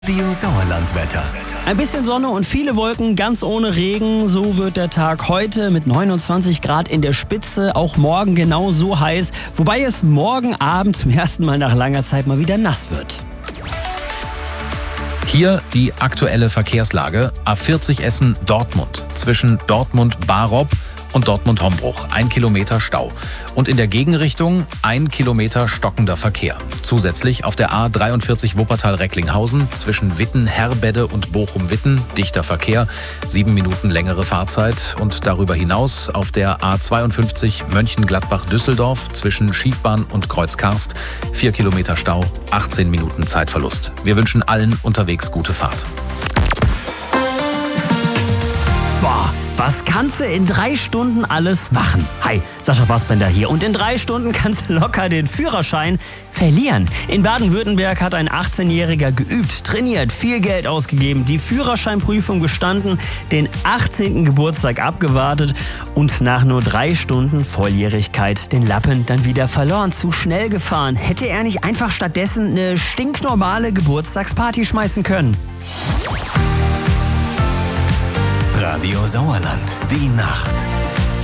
Radio Sauerland-Wetter. Ein bisschen Sonne und viele Wolken, ganz ohne Regen. So wird der Tag heute mit 29 Grad in der Spitze. Auch morgen genau so heiß. Wobei es morgen Abend zum ersten Mal nach langer Zeit mal wieder nass wird. Hier die aktuelle Verkehrslage. A40 Essen-Dortmund. Zwischen Dortmund-Barob und Dortmund-Hombruch. 1 Kilometer Stau. Und in der Gegenrichtung 1 Kilometer stockender Verkehr. Zusätzlich auf der A43 Wuppertal-Recklinghausen zwischen Witten-Herbede und Bochum-Witten dichter Verkehr, 7 Minuten längere Fahrzeit. Und darüber hinaus auf der A52 Mönchengladbach-Düsseldorf zwischen Schiefbahn und Kreuzkarst 4 Kilometer Stau, 18 Minuten Zeitverlust. Wir wünschen allen unterwegs gute Fahrt. Boah, was kannst du in 3 Stunden alles machen? Hi, Sascha Fassbender hier. Und in 3 Stunden kannst du locker den Führerschein verlieren. In Baden-Württemberg hat ein 18-Jähriger geübt, trainiert, viel Geld ausgegeben, die Führerscheinprüfung bestanden, den 18. Geburtstag abgewartet und nach nur 3 Stunden Volljährigkeit den Lappen dann wieder verloren. Zu schnell gefahren. Hätte er nicht einfach stattdessen eine stinknormale Geburtstagsparty schmeißen können? Radio Sauerland, die Nacht.